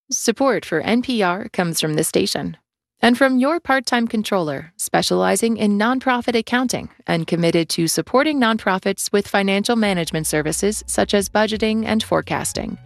Support for NPR comes from this station and from your part-time controller specializing in nonprofit accounting and committed to supporting nonprofits with financial management services such as budgeting and forecasting.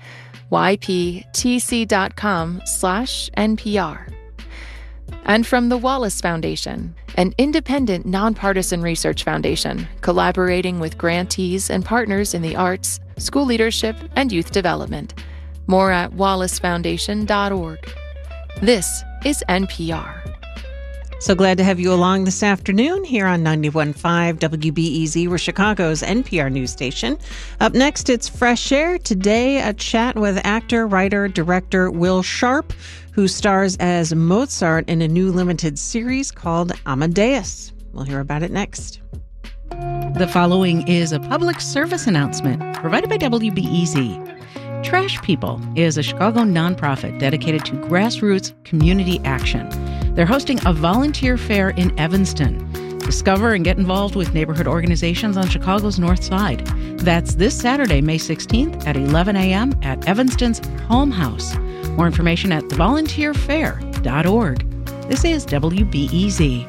yptc.com/NPR. And from the Wallace Foundation, an independent, nonpartisan research foundation collaborating with grantees and partners in the arts, school leadership, and youth development. More at wallacefoundation.org. This is NPR. So glad to have you along this afternoon here on 91.5 WBEZ. We're Chicago's NPR news station. Up next, it's Fresh Air. Today, a chat with actor, writer, director Will Sharpe, who stars as Mozart in a new limited series called Amadeus. We'll hear about it next. The following is a public service announcement provided by WBEZ. Trash People is a Chicago nonprofit dedicated to grassroots community action. They're hosting a volunteer fair in Evanston. Discover and get involved with neighborhood organizations on Chicago's North Side. That's this Saturday, May 16th at 11 a.m. at Evanston's Home House. More information at thevolunteerfair.org. This is WBEZ.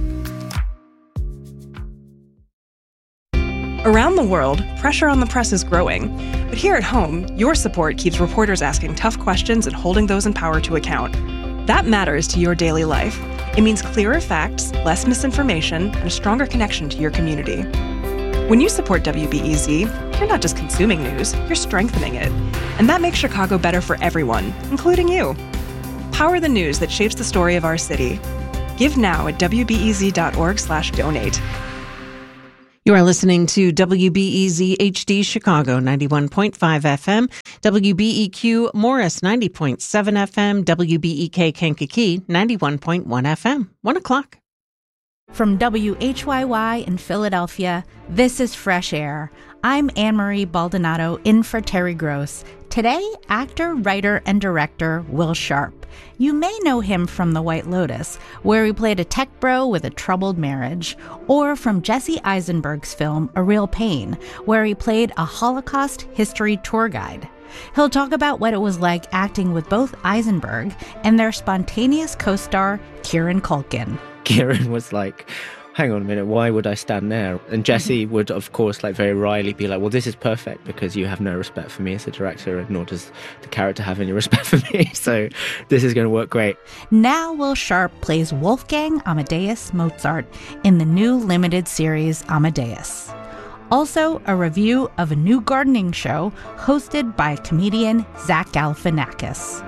Around the world, pressure on the press is growing. But here at home, your support keeps reporters asking tough questions and holding those in power to account. That matters to your daily life. It means clearer facts, less misinformation, and a stronger connection to your community. When you support WBEZ, you're not just consuming news, you're strengthening it. And that makes Chicago better for everyone, including you. Power the news that shapes the story of our city. Give now at wbez.org/donate. You are listening to WBEZ HD Chicago 91.5 FM, WBEQ Morris 90.7 FM, WBEK Kankakee 91.1 FM. 1 o'clock. From WHYY in Philadelphia, this is Fresh Air. I'm Anne-Marie Baldonado in for Terry Gross. Today, actor, writer, and director Will Sharpe. You may know him from The White Lotus, where he played a tech bro with a troubled marriage, or from Jesse Eisenberg's film A Real Pain, where he played a Holocaust history tour guide. He'll talk about what it was like acting with both Eisenberg and their spontaneous co-star, Kieran Culkin. Kieran was like, hang on a minute, why would I stand there? And Jesse would, of course, like very wryly be like, well, this is perfect because you have no respect for me as a director, and nor does the character have any respect for me. So this is going to work great. Now Will Sharpe plays Wolfgang Amadeus Mozart in the new limited series Amadeus. Also, a review of a new gardening show hosted by comedian Zach Galifianakis.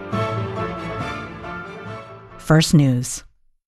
First News.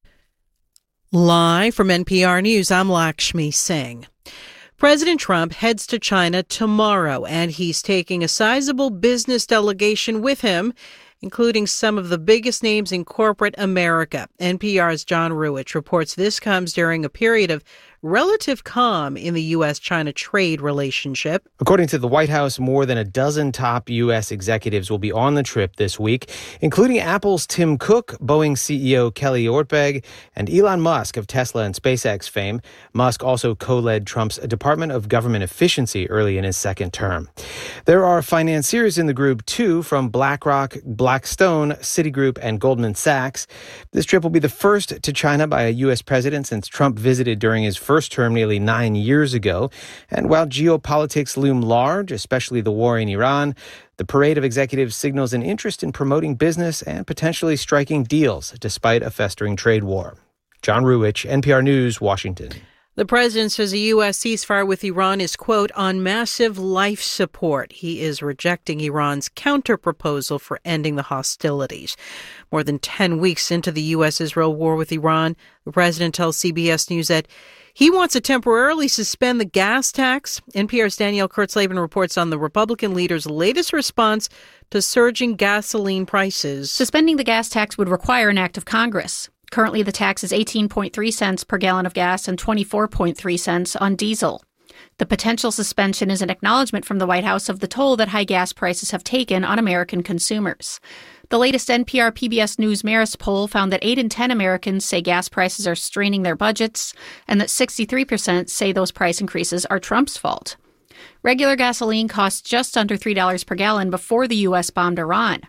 Live from NPR News, I'm Lakshmi Singh. President Trump heads to China tomorrow, and he's taking a sizable business delegation with him, including some of the biggest names in corporate America. NPR's John Ruwitch reports this comes during a period of relative calm in the U.S.-China trade relationship. According to the White House, more than a dozen top U.S. executives will be on the trip this week, including Apple's Tim Cook, Boeing CEO Kelly Ortberg, and Elon Musk of Tesla and SpaceX fame. Musk also co-led Trump's Department of Government Efficiency early in his second term. There are financiers in the group, too, from BlackRock, Blackstone, Citigroup, and Goldman Sachs. This trip will be the first to China by a U.S. president since Trump visited during his first term nearly 9 years ago. And while geopolitics loom large, especially the war in Iran, the parade of executives signals an interest in promoting business and potentially striking deals despite a festering trade war. John Ruwitch, NPR News, Washington. The president says a U.S. ceasefire with Iran is, quote, on massive life support. He is rejecting Iran's counter-proposal for ending the hostilities. More than 10 weeks into the U.S.-Israel war with Iran, the president tells CBS News that he wants to temporarily suspend the gas tax. NPR's Danielle Kurtzleben reports on the Republican leader's latest response to surging gasoline prices. Suspending the gas tax would require an act of Congress. Currently, the tax is 18.3 cents per gallon of gas and 24.3 cents on diesel. The potential suspension is an acknowledgement from the White House of the toll that high gas prices have taken on American consumers. The latest NPR PBS News Marist poll found that 8 in 10 Americans say gas prices are straining their budgets, and that 63% say those price increases are Trump's fault. Regular gasoline cost just under $3 per gallon before the U.S. bombed Iran.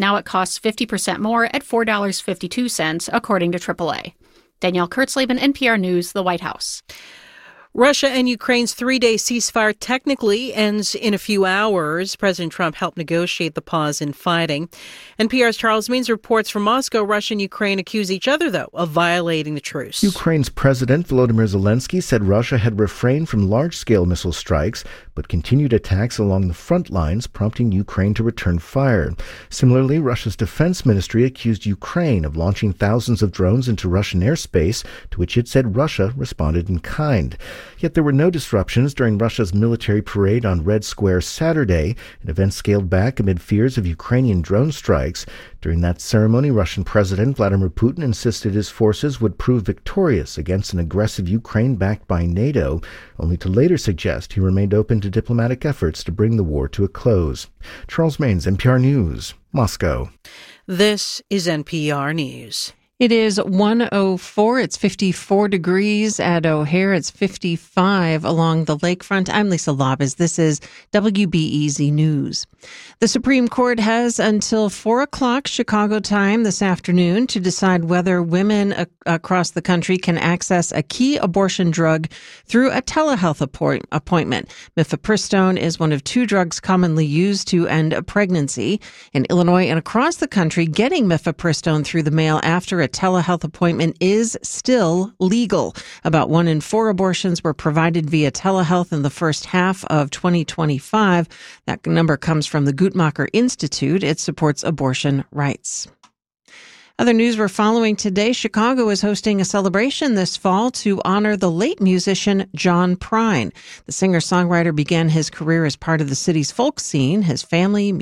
Now it costs 50% more at $4.52, according to AAA. Danielle Kurtzleben, NPR News, the White House. Russia and Ukraine's three-day ceasefire technically ends in a few hours. President Trump helped negotiate the pause in fighting. NPR's Charles Means reports from Moscow. Russia and Ukraine accuse each other, though, of violating the truce. Ukraine's President Volodymyr Zelensky said Russia had refrained from large-scale missile strikes, but continued attacks along the front lines, prompting Ukraine to return fire. Similarly, Russia's defense ministry accused Ukraine of launching thousands of drones into Russian airspace, to which it said Russia responded in kind. Yet there were no disruptions during Russia's military parade on Red Square Saturday, an event scaled back amid fears of Ukrainian drone strikes. During that ceremony, Russian President Vladimir Putin insisted his forces would prove victorious against an aggressive Ukraine backed by NATO, only to later suggest he remained open to diplomatic efforts to bring the war to a close. Charles Maines, NPR News, Moscow. This is NPR News. It is 104. It's 54 degrees at O'Hare. It's 55 along the lakefront. I'm Lisa Labas. This is WBEZ News. The Supreme Court has until 4 o'clock Chicago time this afternoon to decide whether women across the country can access a key abortion drug through a telehealth appointment. Mifepristone is one of 2 drugs commonly used to end a pregnancy. In Illinois and across the country, getting mifepristone through the mail after a telehealth appointment is still legal. About 1 in 4 abortions were provided via telehealth in the first half of 2025. That number comes from the Guttmacher Institute. It supports abortion rights. Other news we're following today, Chicago is hosting a celebration this fall to honor the late musician John Prine. The singer-songwriter began his career as part of the city's folk scene. His family,